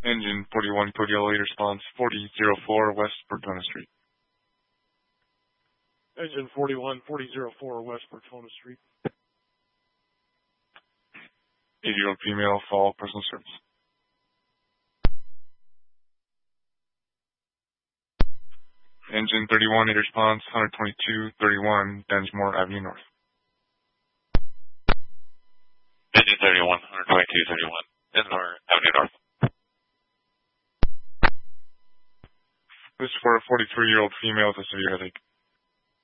Engine 41 Cody Elliott response 4004 West Portona Street. Engine 41 4004 West Portona Street. 80-year-old female, fall personal service. Engine 31 response 12231 Densmore Avenue North. Engine 31 12231 Densmore Avenue North. This is for a 43-year-old female with a severe headache.